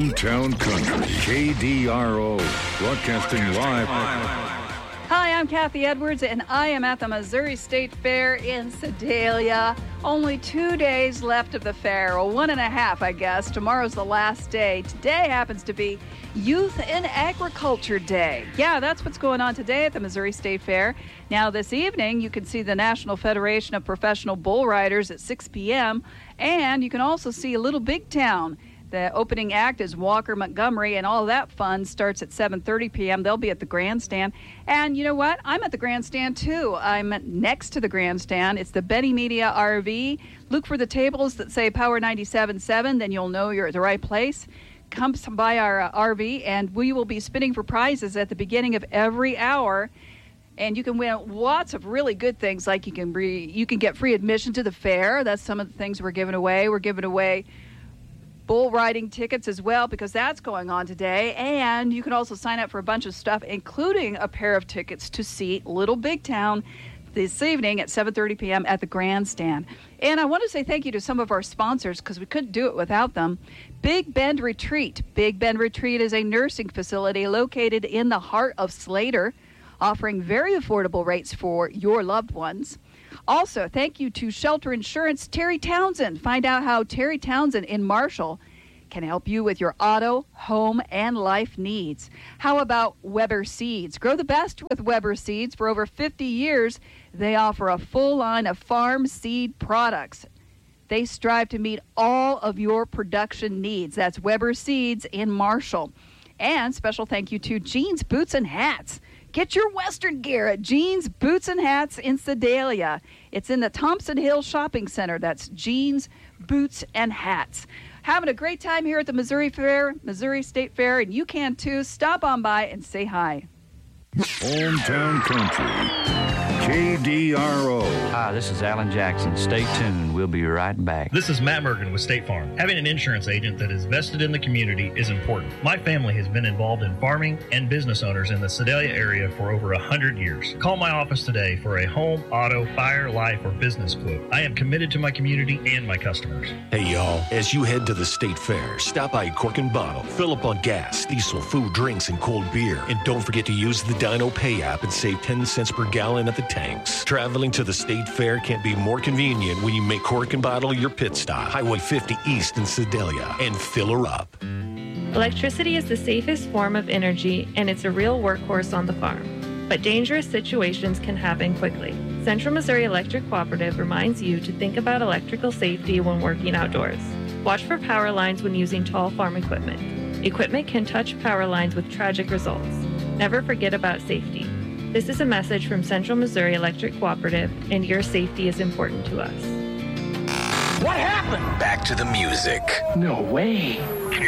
Hometown Country, KDRO, broadcasting live. Hi, I'm Kathy Edwards, and I am at the Missouri State Fair in Sedalia. Only 2 days left of the fair, or 1.5, I guess. Tomorrow's the last day. Today happens to be Youth in Agriculture Day. Yeah, that's what's going on today at the Missouri State Fair. Now, this evening, you can see the National Federation of Professional Bull Riders at 6 p.m., and you can also see Little Big Town. The opening act is Walker Montgomery, and all that fun starts at 7:30 p.m. They'll be at the grandstand. And you know what? I'm at the grandstand, too. I'm next to the grandstand. It's the Benny Media RV. Look for the tables that say Power 97.7, then you'll know you're at the right place. Come by our RV, and we will be spinning for prizes at the beginning of every hour. And you can win lots of really good things, like you can get free admission to the fair. That's some of the things we're giving away. We're giving away bull riding tickets as well, because that's going on today. And you can also sign up for a bunch of stuff, including a pair of tickets to see Little Big Town this evening at 7:30 p.m. at the grandstand. And I want to say thank you to some of our sponsors, because we couldn't do it without them. Big Bend Retreat. Big Bend Retreat is a nursing facility located in the heart of Slater, offering very affordable rates for your loved ones. Also, thank you to Shelter Insurance, Terry Townsend. Find out how Terry Townsend in Marshall can help you with your auto, home, and life needs. How about Weber Seeds? Grow the best with Weber Seeds. For over 50 years, they offer a full line of farm seed products. They strive to meet all of your production needs. That's Weber Seeds in Marshall. And special thank you to Jeans, Boots, and Hats. Get your Western gear at Jeans, Boots, and Hats in Sedalia. It's in the Thompson Hill Shopping Center. That's Jeans, Boots, and Hats. Having a great time here at the Missouri State Fair, and you can too. Stop on by and say hi. Hometown Country, KDRO. Hi, this is Alan Jackson. Stay tuned. We'll be right back. This is Matt Mergen with State Farm. Having an insurance agent that is vested in the community is important. My family has been involved in farming and business owners in the Sedalia area for over 100 years. Call my office today for a home, auto, fire, life, or business quote. I am committed to my community and my customers. Hey, y'all. As you head to the State Fair, stop by Cork and Bottle. Fill up on gas, diesel, food, drinks, and cold beer. And don't forget to use the Dino Pay app and save 10 cents per gallon at the tanks. Traveling to the State Fair can't be more convenient when you make Cork and Bottle your pit stop. Highway 50 East in Sedalia, and fill her up. Electricity is the safest form of energy, and it's a real workhorse on the farm. But dangerous situations can happen quickly. Central Missouri Electric Cooperative reminds you to think about electrical safety when working outdoors. Watch for power lines when using tall farm equipment. Equipment can touch power lines with tragic results. Never forget about safety. This is a message from Central Missouri Electric Cooperative, and your safety is important to us. What happened? Back to the music. No way.